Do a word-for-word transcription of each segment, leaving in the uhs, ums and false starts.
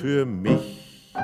für mich.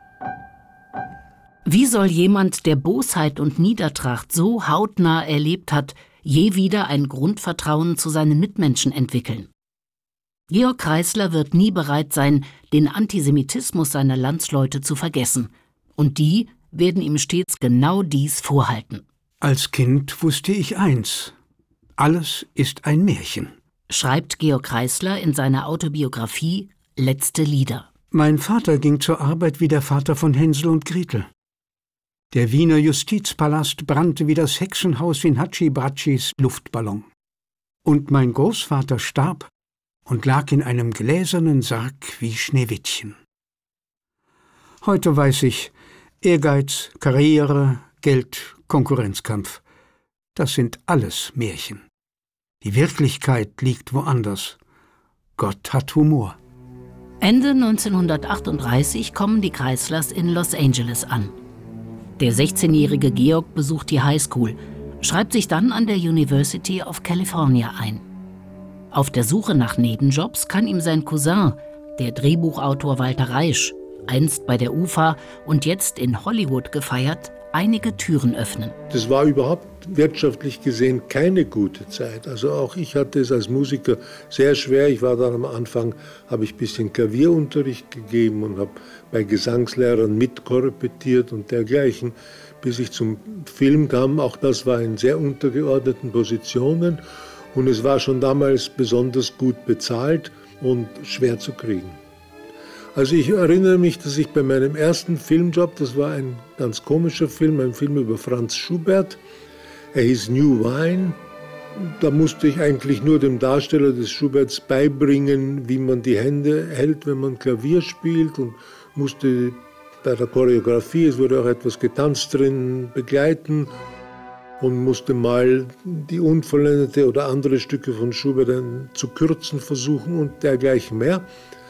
Wie soll jemand, der Bosheit und Niedertracht so hautnah erlebt hat, je wieder ein Grundvertrauen zu seinen Mitmenschen entwickeln? Georg Kreisler wird nie bereit sein, den Antisemitismus seiner Landsleute zu vergessen. Und die werden ihm stets genau dies vorhalten. Als Kind wusste ich eins: Alles ist ein Märchen, schreibt Georg Kreisler in seiner Autobiografie Letzte Lieder. Mein Vater ging zur Arbeit wie der Vater von Hänsel und Gretel. Der Wiener Justizpalast brannte wie das Hexenhaus in Hatschi-Bratschis Luftballon. Und mein Großvater starb und lag in einem gläsernen Sarg wie Schneewittchen. Heute weiß ich, Ehrgeiz, Karriere, Geld, Konkurrenzkampf, das sind alles Märchen. Die Wirklichkeit liegt woanders. Gott hat Humor. Ende neunzehnhundertachtunddreißig kommen die Kreislers in Los Angeles an. Der sechzehnjährige Georg besucht die Highschool, schreibt sich dann an der University of California ein. Auf der Suche nach Nebenjobs kann ihm sein Cousin, der Drehbuchautor Walter Reisch, einst bei der U F A und jetzt in Hollywood gefeiert, einige Türen öffnen. Das war überhaupt wirtschaftlich gesehen keine gute Zeit. Also auch ich hatte es als Musiker sehr schwer. Ich war dann am Anfang, habe ich ein bisschen Klavierunterricht gegeben und habe bei Gesangslehrern mitkorrepetiert und dergleichen, bis ich zum Film kam. Auch das war in sehr untergeordneten Positionen und es war schon damals besonders gut bezahlt und schwer zu kriegen. Also ich erinnere mich, dass ich bei meinem ersten Filmjob, das war ein ganz komischer Film, ein Film über Franz Schubert, er hieß New Wine. Da musste ich eigentlich nur dem Darsteller des Schuberts beibringen, wie man die Hände hält, wenn man Klavier spielt, und musste bei der Choreografie, es wurde auch etwas getanzt drin, begleiten und musste mal die unvollendete oder andere Stücke von Schubert dann zu kürzen versuchen und dergleichen mehr.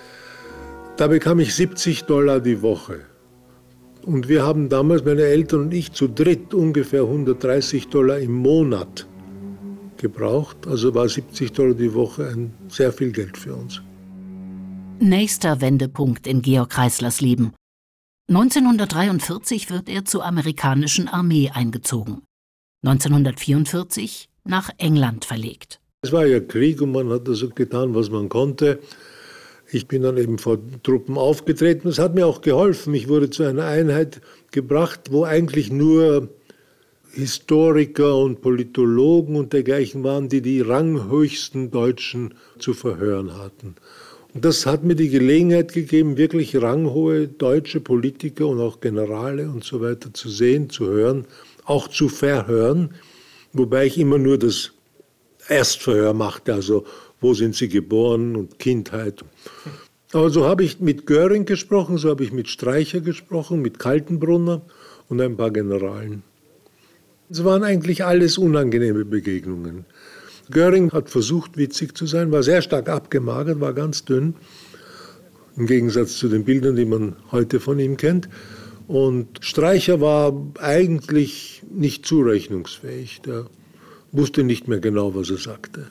Da bekam ich siebzig Dollar die Woche. Und wir haben damals, meine Eltern und ich, zu dritt ungefähr hundertdreißig Dollar im Monat gebraucht. Also war siebzig Dollar die Woche ein sehr viel Geld für uns. Nächster Wendepunkt in Georg Kreislers Leben. neunzehnhundertdreiundvierzig wird er zur amerikanischen Armee eingezogen. neunzehnhundertvierundvierzig nach England verlegt. Es war ja Krieg und man hat also getan, was man konnte. Ich bin dann eben vor Truppen aufgetreten. Das hat mir auch geholfen. Ich wurde zu einer Einheit gebracht, wo eigentlich nur Historiker und Politologen und dergleichen waren, die die ranghöchsten Deutschen zu verhören hatten. Und das hat mir die Gelegenheit gegeben, wirklich ranghohe deutsche Politiker und auch Generale und so weiter zu sehen, zu hören, auch zu verhören, wobei ich immer nur das Erstverhör machte, also wo sind sie geboren und Kindheit. Aber so habe ich mit Göring gesprochen, so habe ich mit Streicher gesprochen, mit Kaltenbrunner und ein paar Generalen. Es waren eigentlich alles unangenehme Begegnungen. Göring hat versucht, witzig zu sein, war sehr stark abgemagert, war ganz dünn, im Gegensatz zu den Bildern, die man heute von ihm kennt. Und Streicher war eigentlich nicht zurechnungsfähig, der wusste nicht mehr genau, was er sagte.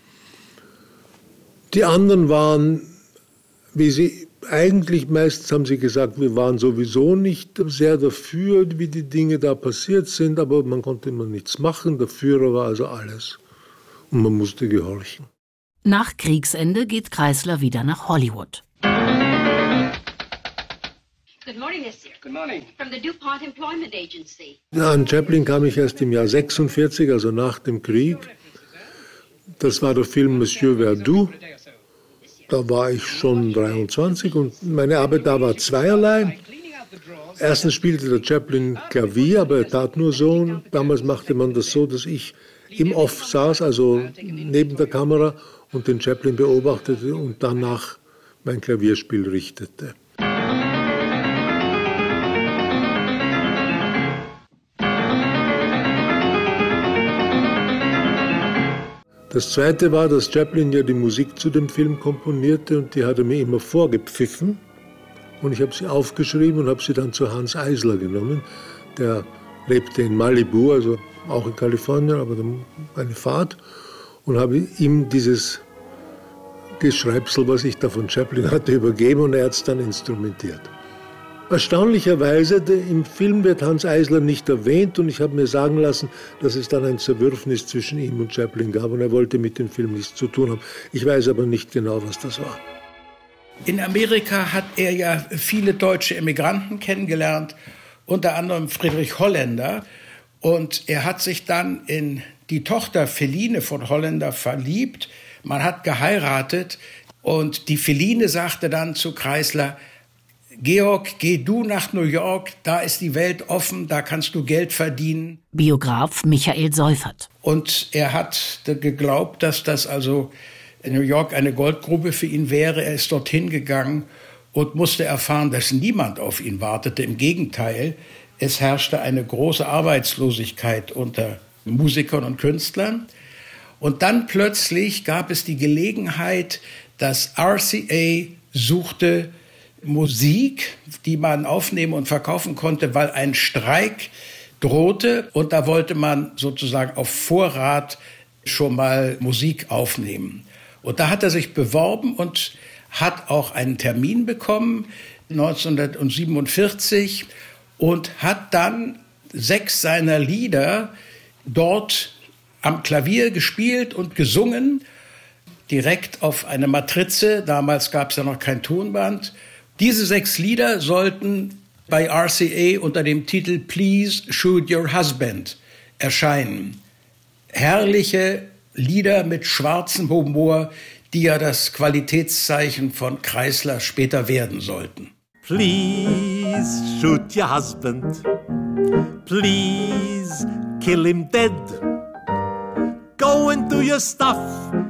Die anderen waren, wie sie eigentlich meistens haben sie gesagt, wir waren sowieso nicht sehr dafür, wie die Dinge da passiert sind, aber man konnte immer nichts machen. Der Führer war also alles und man musste gehorchen. Nach Kriegsende geht Kreisler wieder nach Hollywood. Good morning, mister. Good morning. From the DuPont Employment Agency. Ja, an Chaplin kam ich erst im Jahr sechsundvierzig, also nach dem Krieg. Das war der Film Monsieur Verdoux. Da war ich schon dreiundzwanzig und meine Arbeit da war zweierlei. Erstens spielte der Chaplin Klavier, aber er tat nur so. Damals machte man das so, dass ich im Off saß, also neben der Kamera, und den Chaplin beobachtete und danach mein Klavierspiel richtete. Das Zweite war, dass Chaplin ja die Musik zu dem Film komponierte und die hat er mir immer vorgepfiffen. Und ich habe sie aufgeschrieben und habe sie dann zu Hans Eisler genommen. Der lebte in Malibu, also auch in Kalifornien, aber dann eine Fahrt. Und habe ihm dieses Geschreibsel, was ich da von Chaplin hatte, übergeben und er hat es dann instrumentiert. Erstaunlicherweise, im Film wird Hanns Eisler nicht erwähnt und ich habe mir sagen lassen, dass es dann ein Zerwürfnis zwischen ihm und Chaplin gab und er wollte mit dem Film nichts zu tun haben. Ich weiß aber nicht genau, was das war. In Amerika hat er ja viele deutsche Emigranten kennengelernt, unter anderem Friedrich Holländer. Und er hat sich dann in die Tochter Feline von Holländer verliebt. Man hat geheiratet und die Feline sagte dann zu Kreisler: Georg, geh du nach New York, da ist die Welt offen, da kannst du Geld verdienen. Biograf Michael Seufert. Und er hat geglaubt, dass das also in New York eine Goldgrube für ihn wäre. Er ist dorthin gegangen und musste erfahren, dass niemand auf ihn wartete. Im Gegenteil, es herrschte eine große Arbeitslosigkeit unter Musikern und Künstlern. Und dann plötzlich gab es die Gelegenheit, dass R C A suchte Musik, die man aufnehmen und verkaufen konnte, weil ein Streik drohte. Und da wollte man sozusagen auf Vorrat schon mal Musik aufnehmen. Und da hat er sich beworben und hat auch einen Termin bekommen, neunzehnhundertsiebenundvierzig, und hat dann sechs seiner Lieder dort am Klavier gespielt und gesungen, direkt auf eine Matrize. Damals gab es ja noch kein Tonband. Diese sechs Lieder sollten bei R C A unter dem Titel Please Shoot Your Husband erscheinen. Herrliche Lieder mit schwarzem Humor, die ja das Qualitätszeichen von Kreisler später werden sollten. Please shoot your husband. Please kill him dead. Go and do your stuff